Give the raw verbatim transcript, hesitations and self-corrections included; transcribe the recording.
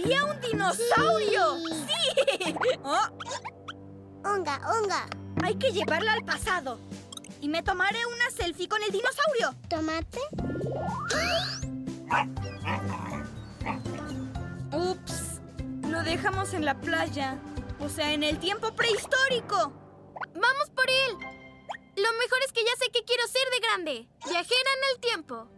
¡Había un dinosaurio! ¡Sí! Oh, Unga, unga. hay que llevarla al pasado. Y me tomaré una selfie con el dinosaurio. ¿Tomate? Ups. Lo dejamos en la playa. O sea, en el tiempo prehistórico. ¡Vamos por él! Lo mejor es que ya sé qué quiero ser de grande. Viajera en el tiempo.